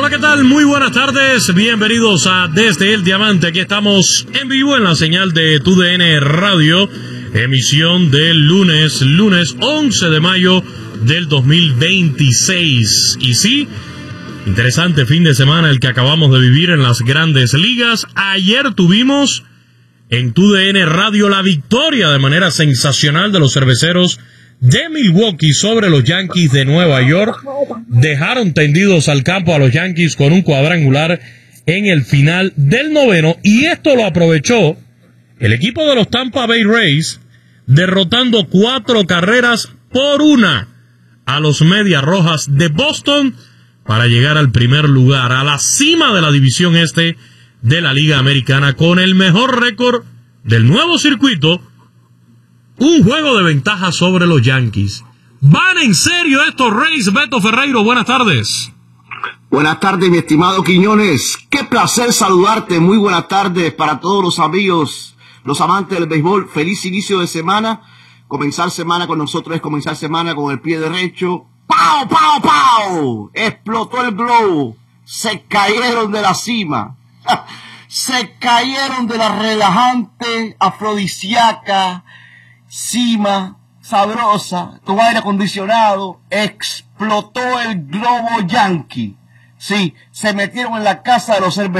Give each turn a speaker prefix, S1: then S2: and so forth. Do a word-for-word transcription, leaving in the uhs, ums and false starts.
S1: Hola, ¿qué tal? Muy buenas tardes, bienvenidos a Desde el Diamante. Aquí estamos en vivo en la señal de T U D N Radio, emisión del lunes, lunes once de mayo del dos mil veintiséis. Y sí, interesante fin de semana el que acabamos de vivir en las grandes ligas. Ayer tuvimos en T U D N Radio la victoria de manera sensacional de los cerveceros de Milwaukee sobre los Yankees de Nueva York. Dejaron tendidos al campo a los Yankees con un cuadrangular en el final del noveno, y esto lo aprovechó el equipo de los Tampa Bay Rays, derrotando cuatro carreras por una a los Medias Rojas de Boston para llegar al primer lugar, a la cima de la división este de la Liga Americana, con el mejor récord del nuevo circuito. Un juego de ventaja sobre los Yankees. ¿Van en serio estos Rays? Beto Ferreiro, buenas tardes.
S2: Buenas tardes, mi estimado Quiñones. Qué placer saludarte. Muy buenas tardes para todos los amigos, los amantes del béisbol. Feliz inicio de semana. Comenzar semana con nosotros es comenzar semana con el pie derecho. ¡Pau, pau, pau! Explotó el globo. Se cayeron de la cima. Se cayeron de la relajante, afrodisíaca cima sabrosa, con aire acondicionado. Explotó el globo Yankee. Sí, se metieron en la casa de los cerveceros.